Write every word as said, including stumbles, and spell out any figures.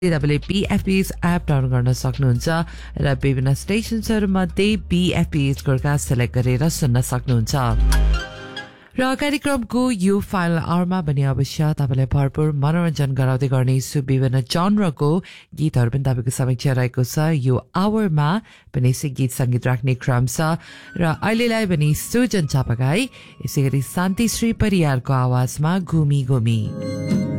तपाईँले बीएफपीएस app download गर्न सक्नुहुन्छ र विभिन्न स्टेशन्सहरूमध्ये बीएफपीएस गोर्खा सेलेक्ट गरेर सुन्न सक्नुहुन्छ र कार्यक्रमको यो फाइनल आवरमा पनि अवश्य तपाईँलाई भरपूर मनोरञ्जन गराउँदै गर्ने विभिन्न जनरको गीतहरू पनि तपाईँको समक्ष रहेको छ यो आवरमा पनि यसै गीत सङ्गीत राख्ने क्रम छ र अहिलेलाई पनि सुजन चापागाई यसै गरी शान्तिश्री परियारको आवाजमा घुमी घुमी